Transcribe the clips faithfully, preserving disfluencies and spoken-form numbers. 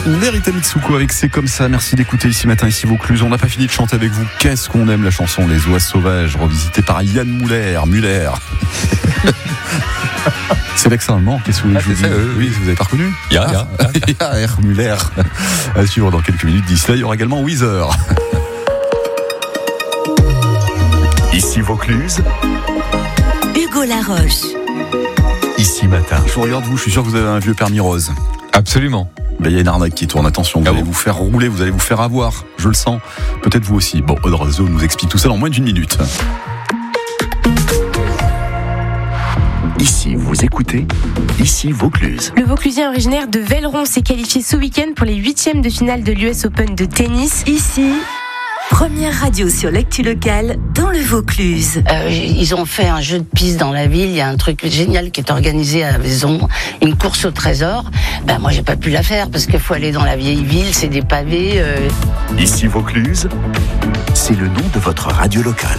Vérité Mitsuko avec C'est comme ça. Merci d'écouter ici matin, ici Vaucluse. On n'a pas fini de chanter avec vous. Qu'est-ce qu'on aime la chanson Les Oies Sauvages, revisitée par Yann Muller. Muller. C'est l'accent allemand. Qu'est-ce que vous voulez que je vous dise ? Oui, vous avez pas reconnu ? Ya, ya, ya, ya, Muller. À suivre dans quelques minutes d'ici là. Il y aura également Weezer. Ici Vaucluse. Hugo Laroche. Ici matin. Je vous regarde vous, je suis sûr que vous avez un vieux permis rose. Absolument. Ben, il y a une arnaque qui tourne, attention, vous ah allez bon vous faire rouler, vous allez vous faire avoir, je le sens, peut-être vous aussi. Bon, Odrazo nous explique tout ça dans moins d'une minute. Ici, vous écoutez, ici Vaucluse. Le Vauclusien originaire de Velleron s'est qualifié ce week-end pour les huitièmes de finale de l'U S Open de tennis. Ici, première radio sur l'actu locale dans le Vaucluse. Euh, ils ont fait un jeu de piste dans la ville. Il y a un truc génial qui est organisé à la maison, une course au trésor. Ben moi, j'ai pas pu la faire parce qu'il faut aller dans la vieille ville, c'est des pavés. Euh... Ici Vaucluse, c'est le nom de votre radio locale.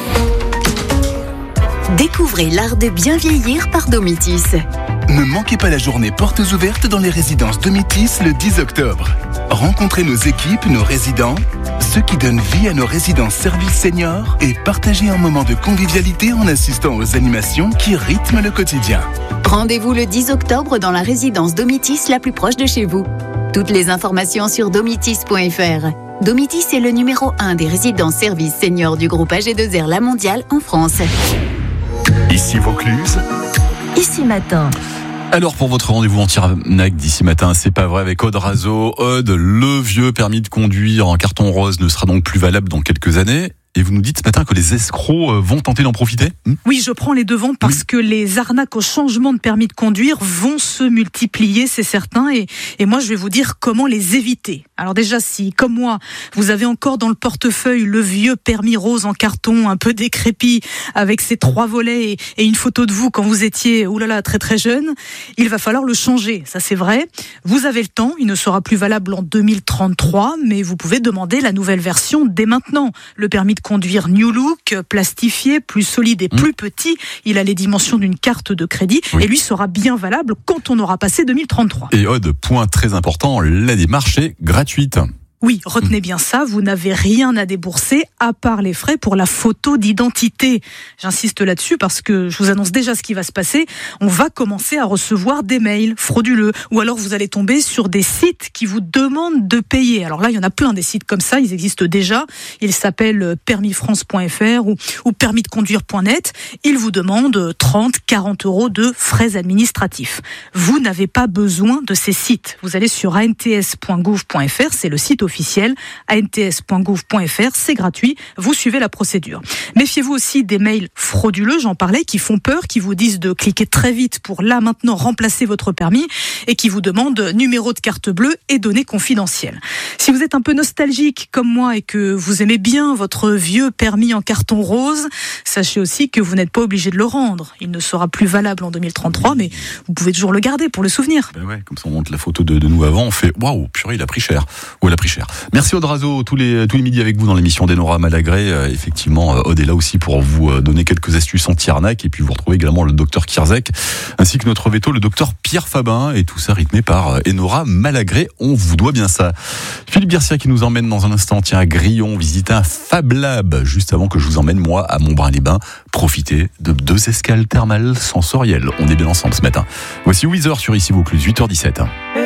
Découvrez l'art de bien vieillir par Domitis. Ne manquez pas la journée portes ouvertes dans les résidences Domitis le dix octobre. Rencontrez nos équipes, nos résidents, ceux qui donnent vie à nos résidences services seniors et partagez un moment de convivialité en assistant aux animations qui rythment le quotidien. Rendez-vous le dix octobre dans la résidence Domitis la plus proche de chez vous. Toutes les informations sur domitis point f r. Domitis est le numéro un des résidences services seniors du groupe A G deux R La Mondiale en France. Ici Vaucluse. Ici matin. Alors pour votre rendez-vous anti-arnaque d'ici matin, c'est pas vrai avec Odrazo. Aude, le vieux permis de conduire en carton rose ne sera donc plus valable dans quelques années. Et vous nous dites ce matin que les escrocs vont tenter d'en profiter ? Oui, je prends les devants parce oui. que les arnaques au changement de permis de conduire vont se multiplier, c'est certain. Et, et moi, je vais vous dire comment les éviter. Alors déjà, si, comme moi, vous avez encore dans le portefeuille le vieux permis rose en carton, un peu décrépit, avec ses trois volets et, et une photo de vous quand vous étiez, oulala, très très jeune, il va falloir le changer. Ça, c'est vrai. Vous avez le temps. Il ne sera plus valable en deux mille trente-trois, mais vous pouvez demander la nouvelle version dès maintenant. Le permis de conduire New Look, plastifié, plus solide et plus mmh. petit. Il a les dimensions d'une carte de crédit oui. et lui sera bien valable quand on aura passé deux mille trente-trois. Et Aude, point très important, la démarche est gratuite. Oui, retenez bien ça, vous n'avez rien à débourser à part les frais pour la photo d'identité. J'insiste là-dessus parce que je vous annonce déjà ce qui va se passer. On va commencer à recevoir des mails frauduleux ou alors vous allez tomber sur des sites qui vous demandent de payer. Alors là, il y en a plein des sites comme ça, ils existent déjà. Ils s'appellent permis france point f r ou, ou permis de conduire point net. Ils vous demandent trente, quarante euros de frais administratifs. Vous n'avez pas besoin de ces sites. Vous allez sur a n t s point gouv point f r, c'est le site officiel. a n t s point gouv point f r, c'est gratuit, vous suivez la procédure. Méfiez-vous aussi des mails frauduleux, j'en parlais, qui font peur, qui vous disent de cliquer très vite pour là maintenant remplacer votre permis et qui vous demandent numéro de carte bleue et données confidentielles. Si vous êtes un peu nostalgique comme moi et que vous aimez bien votre vieux permis en carton rose, sachez aussi que vous n'êtes pas obligé de le rendre. Il ne sera plus valable en deux mille trente-trois, mais vous pouvez toujours le garder pour le souvenir. Ben ouais, comme ça on montre la photo de, de nous avant, on fait waouh, purée, il a pris cher. Ou elle a pris cher. Merci Odrazo, tous les, tous les midis avec vous dans l'émission d'Enora Malagré. Euh, effectivement, Aude est là aussi pour vous euh, donner quelques astuces anti-arnaque et puis vous retrouvez également le docteur Kierzek ainsi que notre veto, le docteur Pierre Fabin, et tout ça rythmé par euh, Enora Malagré. On vous doit bien ça. Philippe Bircia qui nous emmène dans un instant, tiens, à Grillon, visiter un Fab Lab juste avant que je vous emmène moi à Montbrun-les-Bains, profiter de deux escales thermales sensorielles. On est bien ensemble ce matin. Voici Weezer sur Ici Vaucluse, huit heures dix-sept.